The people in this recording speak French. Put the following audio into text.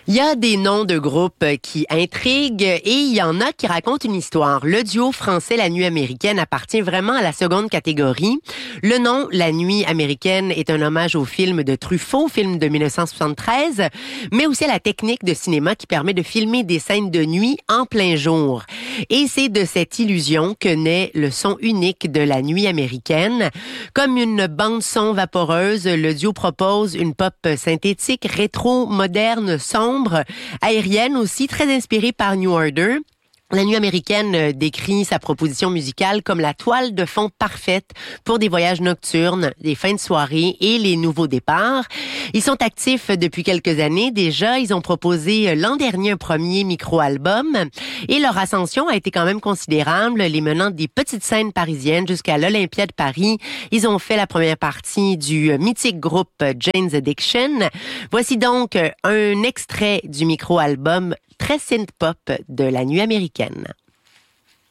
Il y a des noms de groupes qui intriguent et il y en a qui racontent une histoire. Le duo français La Nuit américaine appartient vraiment à la seconde catégorie. Le nom La Nuit américaine est un hommage au film de Truffaut, film de 1973, mais aussi à la technique de cinéma qui permet de filmer des scènes de nuit en plein jour. Et c'est de cette illusion que naît le son unique de La Nuit américaine. Comme une bande-son vaporeuse, le duo propose une pop synthétique, rétro, moderne, sombre, aérienne aussi, très inspirée par New Order. La Nuit américaine décrit sa proposition musicale comme la toile de fond parfaite pour des voyages nocturnes, des fins de soirée et les nouveaux départs. Ils sont actifs depuis quelques années déjà. Ils ont proposé l'an dernier un premier micro-album et leur ascension a été quand même considérable, les menant des petites scènes parisiennes jusqu'à l'Olympia de Paris. Ils ont fait la première partie du mythique groupe Jane's Addiction. Voici donc un extrait du micro-album très synth-pop de La Nuit américaine.